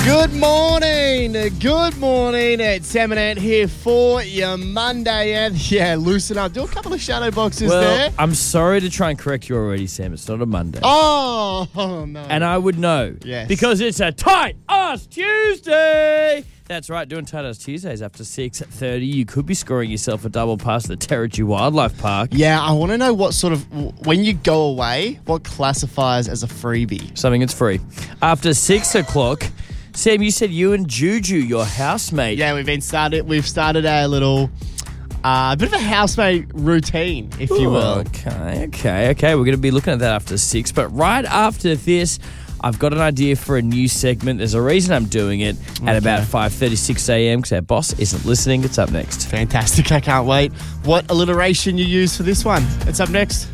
Good morning. Good morning. It's Eminent here for your Monday. And yeah, loosen up. Do a couple of shadow boxes there. I'm sorry to try and correct you already, Sam. It's not a Monday. Oh, no. And I would know. Yes. Because it's a Tight Ass Tuesday. That's right, doing Tight Ass Tuesdays after 6:30. You could be scoring yourself a double pass at the Territory Wildlife Park. Yeah, I want to know what sort of, when you go away, what classifies as a freebie? Something that's free. After 6 o'clock, Sam, you said you and Juju, your housemate. Yeah, we've started a little, bit of a housemate routine, if you will. Okay. We're going to be looking at that after 6. But right after this, I've got an idea for a new segment. There's a reason I'm doing it at about 5:36 a.m. because our boss isn't listening. It's up next. Fantastic. I can't wait. What alliteration you use for this one? It's up next.